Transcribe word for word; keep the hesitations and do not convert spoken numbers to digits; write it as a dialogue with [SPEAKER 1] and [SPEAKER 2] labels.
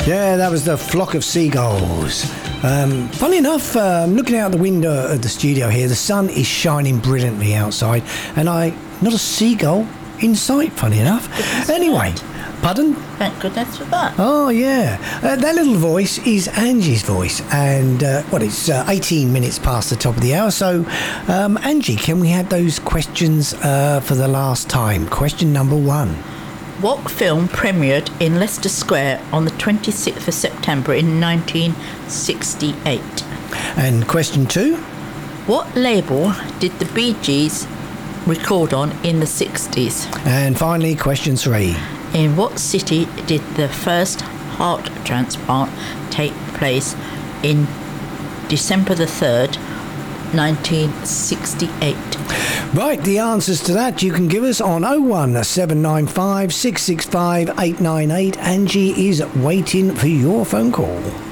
[SPEAKER 1] Yeah, that was the Flock of Seagulls. Um, funny enough, um, looking out the window of the studio here, the sun is shining brilliantly outside, and I not a seagull in sight, funny enough. Anyway, pardon?
[SPEAKER 2] Thank goodness for that.
[SPEAKER 1] Oh, yeah. Uh, that little voice is Angie's voice, and, uh, what, it's uh, eighteen minutes past the top of the hour, so, um, Angie, can we have those questions uh, for the last time? Question number one.
[SPEAKER 2] What film premiered in Leicester Square on the twenty-sixth of September in nineteen sixty-eight?
[SPEAKER 1] And question two.
[SPEAKER 2] What label did the Bee Gees record on in the sixties?
[SPEAKER 1] And finally, question three.
[SPEAKER 2] In what city did the first heart transplant take place in December the third, nineteen sixty-eight?
[SPEAKER 1] Right, the answers to that you can give us on oh one seven nine five, six six five, eight nine eight. Angie is waiting for your phone call.